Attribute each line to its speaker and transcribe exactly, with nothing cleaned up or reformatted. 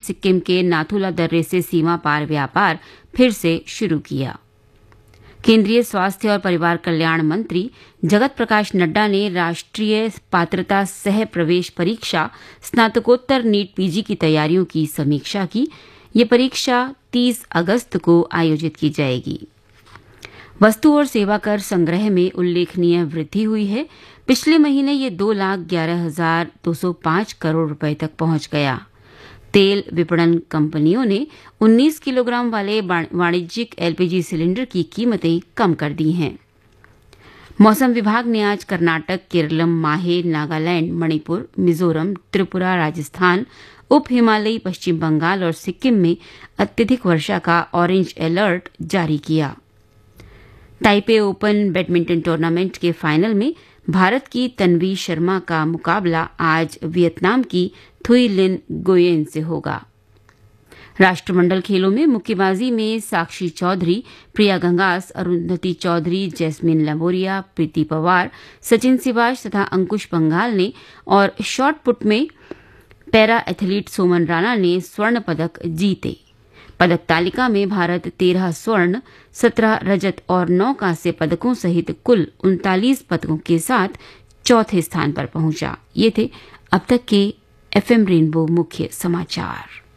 Speaker 1: सिक्किम के नाथुला दर्रे से सीमा पार व्यापार फिर से शुरू किया। केंद्रीय स्वास्थ्य और परिवार कल्याण मंत्री जगत प्रकाश नड्डा ने राष्ट्रीय पात्रता सह प्रवेश परीक्षा स्नातकोत्तर नीट पीजी की तैयारियों की समीक्षा की। ये परीक्षा तीस अगस्त को आयोजित की जाएगी। वस्तु और सेवा कर संग्रह में उल्लेखनीय वृद्धि हुई है। पिछले महीने ये दो लाख ग्यारह हजार दो सौ पांच करोड़ रुपए तक पहुंच गया। तेल विपणन कंपनियों ने उन्नीस किलोग्राम वाले वाणिज्यिक एलपीजी सिलेंडर की कीमतें कम कर दी हैं। मौसम विभाग ने आज कर्नाटक, केरलम, माहे, नागालैंड, मणिपुर, मिजोरम, त्रिपुरा, राजस्थान, उप हिमालयी पश्चिम बंगाल और सिक्किम में अत्यधिक वर्षा का ऑरेंज अलर्ट जारी किया। ताइपे ओपन बैडमिंटन टूर्नामेंट के फाइनल में भारत की तन्वी शर्मा का मुकाबला आज वियतनाम की थुई लिन गुयेन से होगा। राष्ट्रमंडल खेलों में मुक्केबाजी में साक्षी चौधरी, प्रिया गंगास, अरुंधति चौधरी, जैस्मिन लंबोरिया, प्रीति पवार, सचिन सिवाच तथा अंकुश पंघाल ने और शॉट पुट में पैरा एथलीट सोमन राणा ने स्वर्ण पदक जीते। पदक तालिका में भारत तेरह स्वर्ण, सत्रह रजत और नौ कांस्य पदकों सहित कुल उनतालीस पदकों के साथ चौथे स्थान पर पहुंचा। ये थे अब तक के एफएम रेनबो मुख्य समाचार।